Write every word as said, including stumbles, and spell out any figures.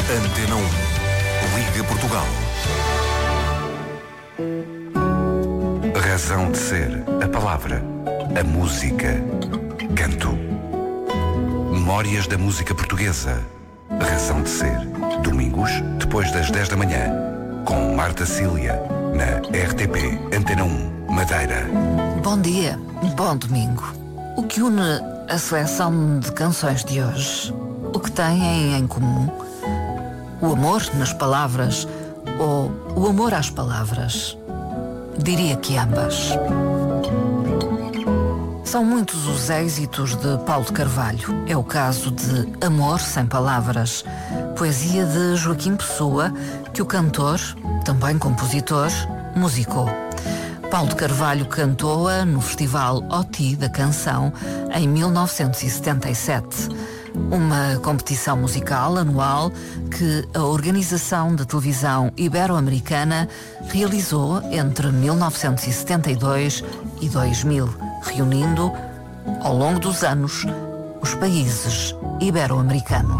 Antena um. Liga Portugal. Razão de ser. A palavra. A música. Canto. Memórias da música portuguesa. Razão de ser. Domingos, depois das dez da manhã. Com Marta Cília. Na R T P Antena um. Madeira. Bom dia. Bom domingo. O que une a seleção de canções de hoje? O que têm em comum? O amor nas palavras ou o amor às palavras? Diria que ambas. São muitos os êxitos de Paulo de Carvalho. É o caso de Amor Sem Palavras, poesia de Joaquim Pessoa, que o cantor, também compositor, musicou. Paulo de Carvalho cantou-a no Festival O T I da Canção em mil novecentos e setenta e sete. Uma competição musical anual que a Organização de Televisão Ibero-Americana realizou entre mil novecentos e setenta e dois e dois mil, reunindo, ao longo dos anos, os países ibero-americanos.